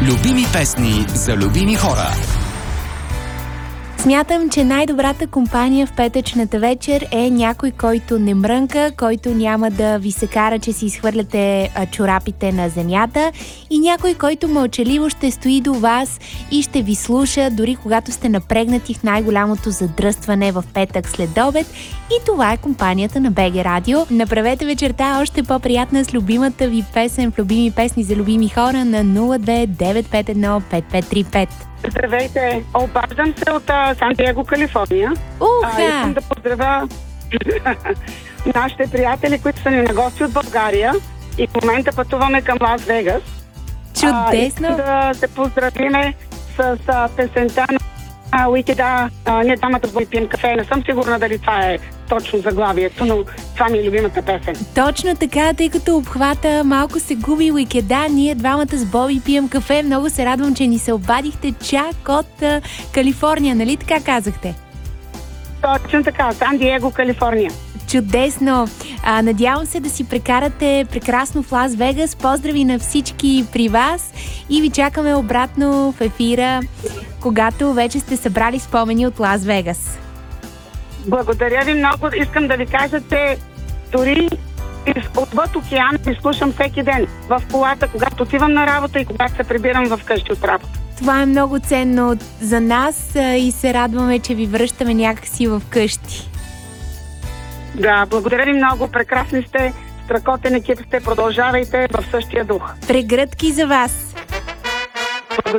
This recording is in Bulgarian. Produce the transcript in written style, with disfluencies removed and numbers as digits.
Любими песни за любими хора. Смятам, че най-добрата компания в петъчната вечер е някой, който не мрънка, който няма да ви се кара, че си изхвърляте чорапите на земята, и някой, който мълчаливо ще стои до вас и ще ви слуша, дори когато сте напрегнати в най-голямото задръстване в петък след обед. И това е компанията на БГ Радио. Направете вечерта още по-приятна с любимата ви песен в Любими песни за любими хора на 02-951-5535. Здравейте! Обаждам се от Сан Диего, Калифорния. Искам да поздравя нашите приятели, които са ни на гости от България, и в момента пътуваме към Лас Вегас. Чудесно! Искам да се поздравиме с песента на Уикеда. Ние двамата пием кафе. Не съм сигурна дали това е точно заглавието, но това ми е любимата песен. Точно така, тъй като обхвата малко се губи Уикеда, ние двамата с Боби пием кафе. Много се радвам, че ни се обадихте чак от Калифорния, нали така казахте? Точно така, Сан Диего, Калифорния. Чудесно! Надявам се да си прекарате прекрасно в Лас Вегас. Поздрави на всички при вас и ви чакаме обратно в ефира, когато вече сте събрали спомени от Лас Вегас. Благодаря ви много. Искам да ви кажа, че дори отвъд океана ви слушам всеки ден. В колата, когато отивам на работа и когато се прибирам в къщи от работа. Това е много ценно за нас и се радваме, че ви връщаме някакси в къщи. Да, благодаря ви много. Прекрасни сте, страхотен екип сте. Продължавайте в същия дух. Прегръдки за вас!